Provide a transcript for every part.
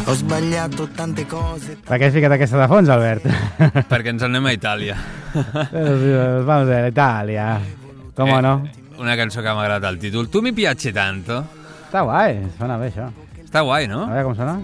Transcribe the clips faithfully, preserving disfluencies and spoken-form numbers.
Ho sbagliato tante cose. Per què has ficat aquesta de fons, Albert? Perquè ens anem a Itàlia. Vamos a ver, Itàlia. Com eh, no? Una cançó que m'ha agradat el títol. Tu mi piace tanto. Està guai, sona bé això. Està guai, no? A veure com sona.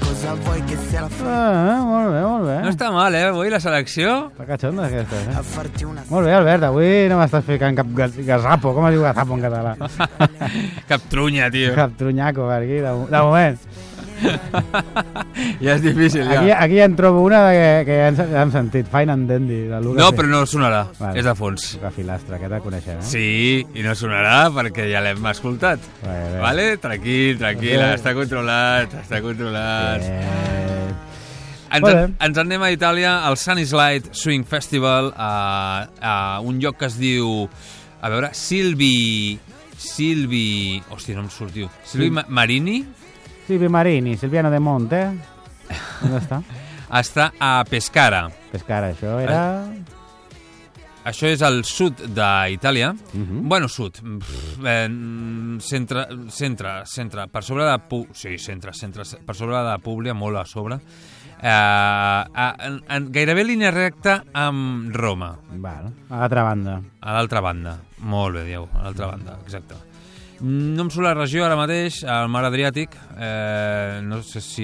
Ah, molt bé, molt bé. No està mal, eh? Avui la selecció... Està catxonda aquesta, eh? Molt bé, Albert, avui no m'estàs ficant cap gazapo. Com es diu gazapo en català? Cap trunya, tio. Cap trunyaco, per aquí, de, de moment. Ja és difícil, ja. Aquí, aquí ja en trobo una que, que ja, hem, ja hem sentit, Fine and Dandy. De Lucas. No, però no sonarà, vale. És de fons. La filastra, aquesta la coneixem, eh? Sí, i no sonarà perquè ja l'hem escoltat. Vale, bé. Vale? Tranquil, tranquil, Bé. està controlat, està controlat. Bé. Ens, en, ens anem a Itàlia, al Sunny Slide Swing Festival, a, a un lloc que es diu, a veure, Silvi... Silvi... Hòstia, no em sortiu. Silvi Ma- Marini? Silvi Marini, Silviano de Monte. On està? Està a Pescara. Pescara, això era... Això és al sud d'Itàlia. Uh-huh. Bueno, sud. Pff, eh, centre, centre, centre. Per sobre de... Pu sí, centre, centre. Per sobre de Públia, molt a sobre. Eh, a, en, en, gairebé línia recta amb Roma. Vale. A l'altra banda. A l'altra banda. Molt bé, Diego. A l'altra banda, exacte. No em surt la regió ara mateix, al mar Adriàtic. Eh, no sé si...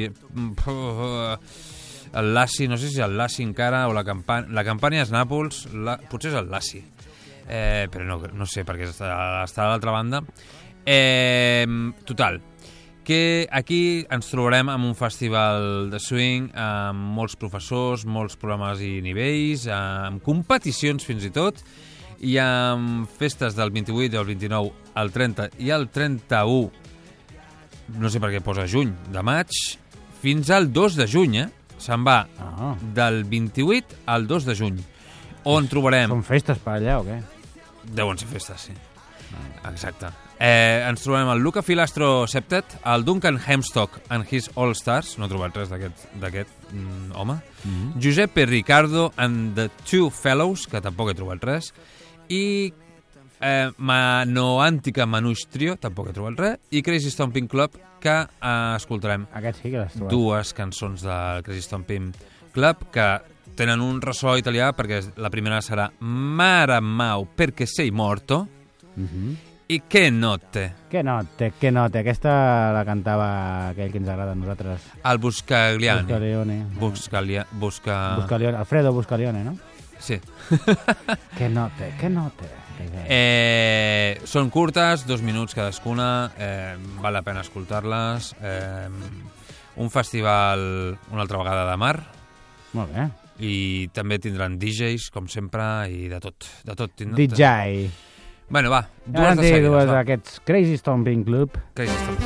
El Lassi, no sé si el Lassi encara o la Campània. La Campània és Nàpols, la, potser és el Lassi. Eh, però no, no sé, perquè està, està a l'altra banda. Eh, total, que aquí ens trobarem amb un festival de swing amb molts professors, molts programes i nivells, amb competicions fins i tot, i amb festes del vint-i-vuit, el vint-i-nou, el trenta i el trenta-u, no sé per què posa juny, de maig, fins al dos de juny, eh? Se'n va Ah. del vint-i-vuit al dos de juny, on trobarem... Són festes per allà o què? Deuen ser festes, sí. Exacte. Eh, ens trobem el Luca Filastro Septet, el Duncan Hemstock and his All Stars, no he trobat res d'aquest mm, home, mm-hmm. Giuseppe Riccardo and the Two Fellows, que tampoc he trobat res, i eh, Mano Antica Manouche Trio, tampoc he trobat res, i Crazy Stomping Club, que eh, escoltarem Aquest sí que l'has trobat. dues cançons del Crazy Stomping Club que tenen un ressò italià, perquè la primera serà Mara Mau perché sei morto, Uh-huh. i Che notte. Que note, que note. Aquesta la cantava aquell que ens agrada a nosaltres. El Buscagliani. Buscalione. Buscalia, busca... Buscalione. Alfredo Buscalione, no? Sí. Que note, que note. Eh, són curtes, dos minuts cadascuna, eh, val la pena escoltar-les. Eh, un festival una altra vegada de mar. Molt bé. I també tindran D Js, com sempre, i de tot. De tot. D J. Bueno, va, Ara dues en de té seguides. dues Va. d'aquests Crazy Stomping Club. Crazy Stomping.